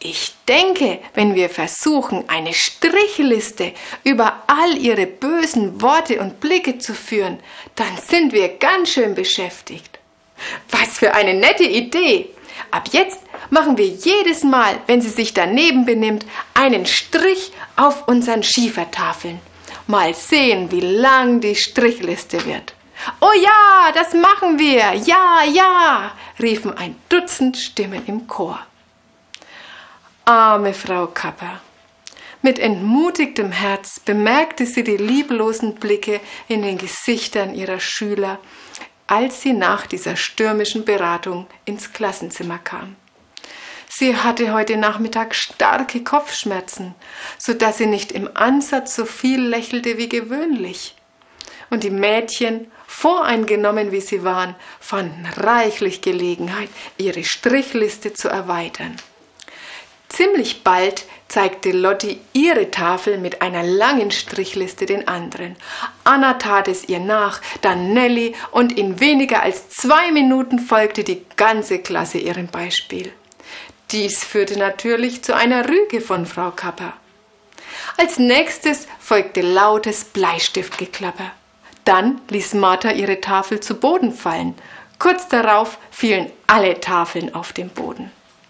Ich denke, wenn wir versuchen, eine Strichliste über all ihre bösen Worte und Blicke zu führen, dann sind wir ganz schön beschäftigt. Was für eine nette Idee! Ab jetzt machen wir jedes Mal, wenn sie sich daneben benimmt, einen Strich auf unseren Schiefertafeln. Mal sehen, wie lang die Strichliste wird. »Oh ja, das machen wir! Ja, ja!« riefen ein Dutzend Stimmen im Chor. Arme Frau Kapper. Mit entmutigtem Herz bemerkte sie die lieblosen Blicke in den Gesichtern ihrer Schüler, als sie nach dieser stürmischen Beratung ins Klassenzimmer kam. Sie hatte heute Nachmittag starke Kopfschmerzen, sodass sie nicht im Ansatz so viel lächelte wie gewöhnlich. Und die Mädchen, voreingenommen wie sie waren, fanden reichlich Gelegenheit, ihre Strichliste zu erweitern. Ziemlich bald zeigte Lotti ihre Tafel mit einer langen Strichliste den anderen. Anna tat es ihr nach, dann Nelly, und in weniger als 2 Minuten folgte die ganze Klasse ihrem Beispiel. Dies führte natürlich zu einer Rüge von Frau Kapper. Als nächstes folgte lautes Bleistiftgeklapper. Dann ließ Martha ihre Tafel zu Boden fallen. Kurz darauf fielen alle Tafeln auf den Boden.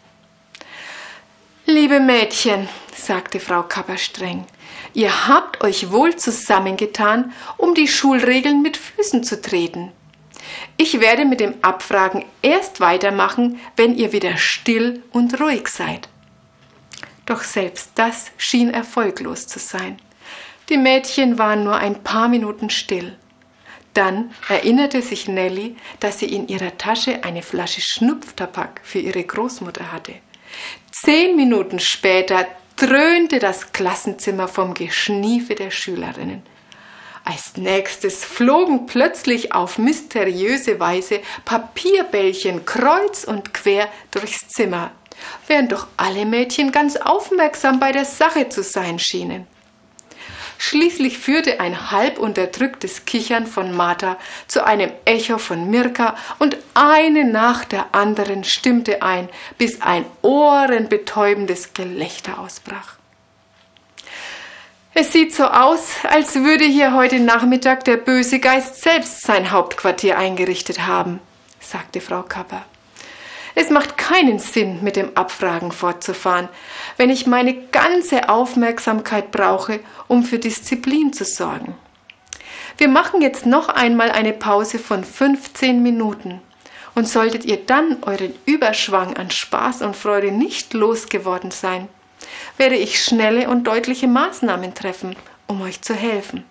»Liebe Mädchen«, sagte Frau Kapper streng, »ihr habt euch wohl zusammengetan, um die Schulregeln mit Füßen zu treten. Ich werde mit dem Abfragen erst weitermachen, wenn ihr wieder still und ruhig seid.« Doch selbst das schien erfolglos zu sein. Die Mädchen waren nur ein paar Minuten still. Dann erinnerte sich Nelly, dass sie in ihrer Tasche eine Flasche Schnupftabak für ihre Großmutter hatte. 10 Minuten später dröhnte das Klassenzimmer vom Geschniefe der Schülerinnen. Als nächstes flogen plötzlich auf mysteriöse Weise Papierbällchen kreuz und quer durchs Zimmer, während doch alle Mädchen ganz aufmerksam bei der Sache zu sein schienen. Schließlich führte ein halb unterdrücktes Kichern von Martha zu einem Echo von Mirka und eine nach der anderen stimmte ein, bis ein ohrenbetäubendes Gelächter ausbrach. »Es sieht so aus, als würde hier heute Nachmittag der böse Geist selbst sein Hauptquartier eingerichtet haben«, sagte Frau Kapper. »Es macht keinen Sinn, mit dem Abfragen fortzufahren, wenn ich meine ganze Aufmerksamkeit brauche, um für Disziplin zu sorgen. Wir machen jetzt noch einmal eine Pause von 15 Minuten. Und solltet ihr dann euren Überschwang an Spaß und Freude nicht losgeworden sein, werde ich schnelle und deutliche Maßnahmen treffen, um euch zu helfen.«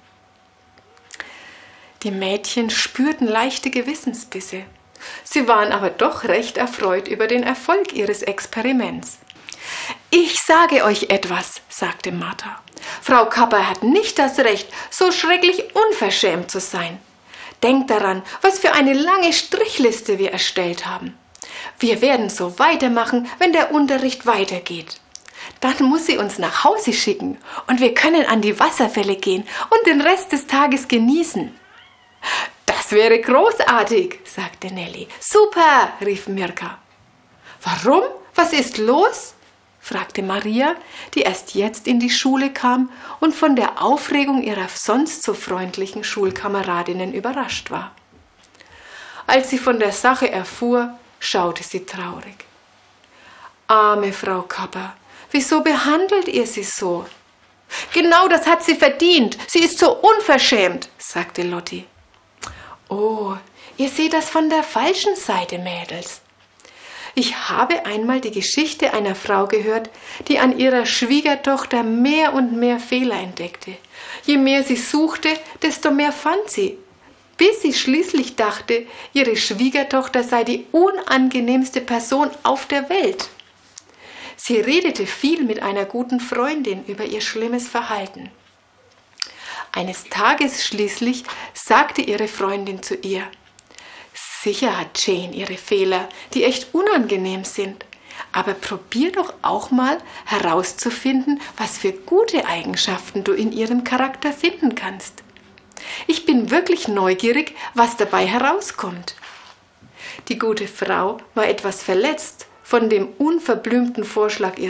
Die Mädchen spürten leichte Gewissensbisse. Sie waren aber doch recht erfreut über den Erfolg ihres Experiments. »Ich sage euch etwas«, sagte Martha. »Frau Kapper hat nicht das Recht, so schrecklich unverschämt zu sein. Denkt daran, was für eine lange Strichliste wir erstellt haben. Wir werden so weitermachen, wenn der Unterricht weitergeht. Dann muss sie uns nach Hause schicken und wir können an die Wasserfälle gehen und den Rest des Tages genießen.« »Das wäre großartig«, sagte Nelly. »Super«, rief Mirka. »Warum? Was ist los?«, fragte Maria, die erst jetzt in die Schule kam und von der Aufregung ihrer sonst so freundlichen Schulkameradinnen überrascht war. Als sie von der Sache erfuhr, schaute sie traurig. »Arme Frau Kapper, wieso behandelt ihr sie so?« »Genau das hat sie verdient. Sie ist so unverschämt«, sagte Lotti. »Oh, ihr seht das von der falschen Seite, Mädels. Ich habe einmal die Geschichte einer Frau gehört, die an ihrer Schwiegertochter mehr und mehr Fehler entdeckte. Je mehr sie suchte, desto mehr fand sie, bis sie schließlich dachte, ihre Schwiegertochter sei die unangenehmste Person auf der Welt. Sie redete viel mit einer guten Freundin über ihr schlimmes Verhalten. Eines Tages schließlich sagte ihre Freundin zu ihr: »Sicher hat Jane ihre Fehler, die echt unangenehm sind. Aber probier doch auch mal herauszufinden, was für gute Eigenschaften du in ihrem Charakter finden kannst. Ich bin wirklich neugierig, was dabei herauskommt.« Die gute Frau war etwas verletzt von dem unverblümten Vorschlag